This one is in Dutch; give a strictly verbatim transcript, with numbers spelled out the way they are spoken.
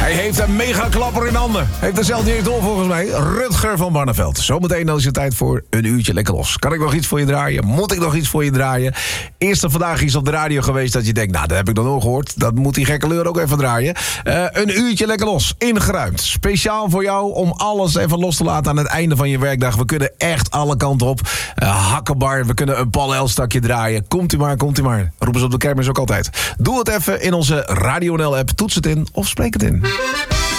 Hij heeft een mega klapper in handen. Heeft dezelfde directeur volgens mij. Rutger van Barneveld. Zometeen is het tijd voor een uurtje lekker los. Kan ik nog iets voor je draaien? Moet ik nog iets voor je draaien? Eerst vandaag is op de radio geweest dat je denkt... nou, dat heb ik dan nog gehoord. Dat moet die gekke leur ook even draaien. Uh, een uurtje lekker los. Ingeruimd. Speciaal voor jou om alles even los te laten aan het einde van je werkdag. We kunnen echt alle kanten op. Uh, hakkenbar. We kunnen een Paul Elstakje draaien. Komt u maar, komt u maar. Roepen ze op de kermis ook altijd. Doe het even in onze Radio N L app. Toets het in of spreek het in.